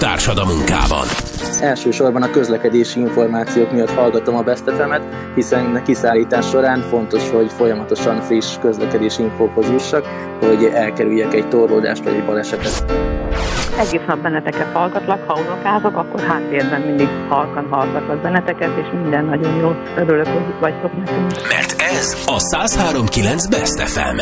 társad a munkában? Elsősorban a közlekedési információk miatt hallgatom a Best FM-et, hiszen kiszállítás során fontos, hogy folyamatosan friss közlekedési infókhoz jussak, hogy elkerüljek egy torlódást vagy egy balesetet. Egész nap benneteket hallgatlak, ha unokázok, akkor háttérben mindig halkan hallgatlak benneteket, és minden nagyon jó. Örülök, hogy itt vagytok nekünk. Mert ez a 103.9 Best FM.